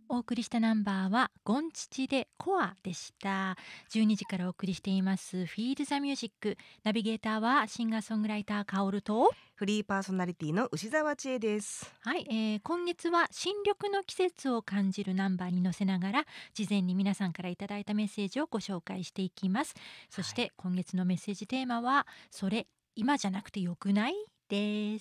お送りしたナンバーはゴンチチでコアでした。12時からお送りしていますフィールザミュージック。ナビゲーターはシンガーソングライターカオルと、 フリーパーソナリティの牛沢千恵です。 はい、今月は新緑の季節を感じるナンバーに乗せながら、事前に皆さんからいただいたメッセージをご紹介していきます。そして今月のメッセージテーマはそれ今じゃなくてよくないです。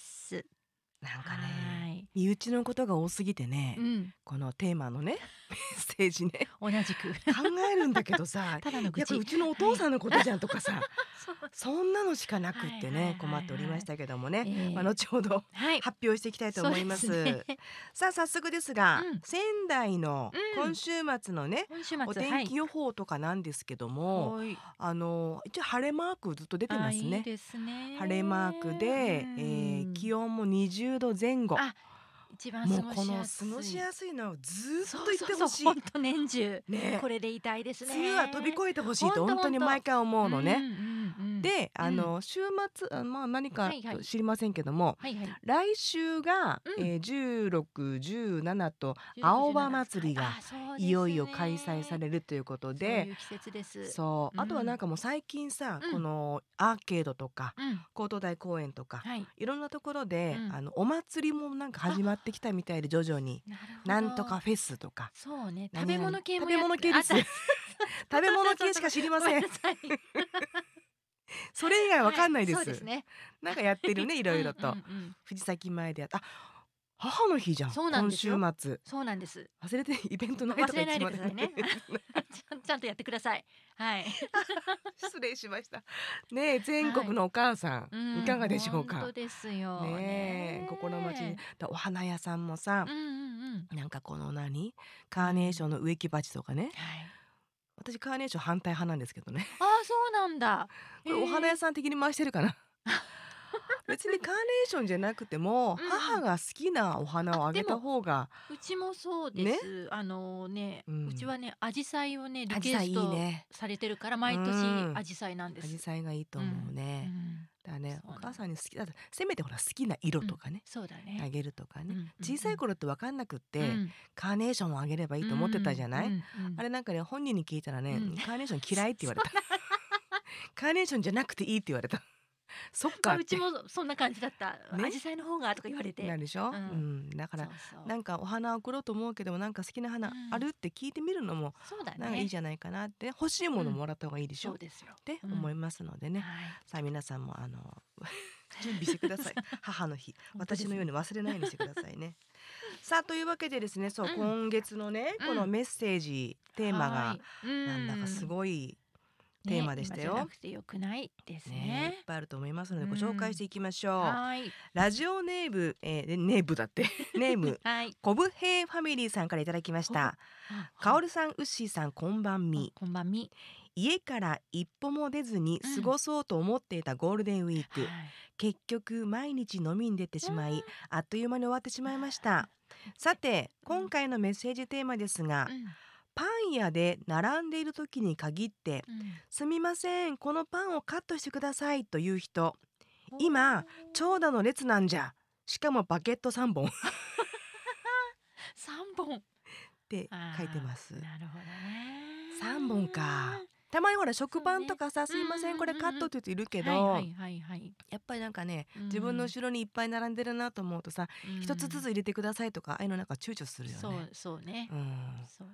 なんかはね、 い、 身内のことが多すぎてね、このテーマのねメッセージね同じく考えるんだけどさただの愚痴。 いやこれうちのお父さんのことじゃんとかさ、 そうそんなのしかなくってね困っておりましたけどもね、後ほどはい、 発表していきたいと思います。 そうですね。 さあ早速ですが、 うん仙台のうん今週末のね、 今週末、 お天気予報とかなんですけども、 はい、 一応晴れマークずっと出てますね。 いいですね。 晴れマークで、気温も20度前後。 あ、一番過ごもうこのしやすい。 過ごしやすいのをずっと言っそうそうそう、 てほしい。 本当年中、 ね、 これでいたいですね。 梅雨は飛び越えてほしいと本当本当に毎回思うのね。で、 うん週末、まあ何かはいはい知りませんけども、 はいはい。 来週が、16、17と青葉祭りがいよいよ開催されるということそうで、 いう季節です。 そう、あとはなんかもう最近さ、このアーケードとか高等大公園とか、 はい。 いろんなところで、 うんお祭りもなんか始まってきたみたいで徐々に、 なるほど。 なんとかフェスとか、 そうね、食何々 べ物系も食べ物系です。 あ食べ物系しか知りません。 ごめんなさい。 それ以外わかんないはい、 です。 そうですね。 なんかやってるね、いろいろと。藤崎前で母の日じゃん。 そうなんですよ。 今週末。 そうなんです。 忘れてイベントないとか忘れないでくださいね。 言ってしまっちゃんとやってください。はい。 た失礼しました。ねえ、全国のお母さん、いかがでしょうか。 本当ですよ。 ねえ、心待ちお花屋さんもさ、なんかこのカーネーションの植木鉢とかね。 はい。 私カーネーション反対派なんですけどね。 ああ、そうなんだ。 これお花屋さん的に回してるかな。別にカーネーションじゃなくても、母が好きなお花をあげた方が、 うちもそうです。うちはね、紫陽花をね、リクエストされてるから、毎年紫陽花なんです。 紫陽花がいいと思うね。だからね、お母さんに好きだと、せめてほら好きな色とかね、 そうだね。 あげるとかね。小さい頃って分かんなくって、カーネーションをあげればいいと思ってたじゃない。あれなんかね、本人に聞いたらね、カーネーション嫌いって言われた。カーネーションじゃなくていいって言われた。そっかって。 うちもそんな感じだった。紫陽花の方がとか言われて。 なるでしょ。だからなんかお花を贈ろうと思うけども、なんか好きな花あるって聞いてみるのもなんかいいじゃないかなって、欲しいものもらった方がいいでしょって思いますのでね。さあ皆さんも準備してください。母の日、私のように忘れないようにしてくださいね。さあというわけでですね、そう今月のねこのメッセージテーマがなんだかすごいテーマでしたよ。 今じゃなくてよくないですね。 いっぱいあると思いますのでご紹介していきましょう。 はい。 ラジオネーム、ネームだってネームはい。 コブヘイファミリーさんからいただきました。カオルさん、ウッシーさん、こんばんみ。 こんばんみ。 家から一歩も出ずに過ごそうと思っていたゴールデンウィーク、結局毎日飲みに出てしまい、あっという間に終わってしまいました。さて今回のメッセージテーマですが、パン屋で並んでいる時に限ってすみません、このパンをカットしてくださいという人、今長蛇の列なんじゃ、しかもバケット3本 3本って書いてます。 なるほどね。 3本か。たまにほら食パンとかさ、すいませんこれカットって言う人いるけど、やっぱりなんかね、自分の後ろにいっぱい並んでるなと思うとさ、一つずつ入れてくださいとか、ああいうのなんか躊躇するよね。 そうね。そう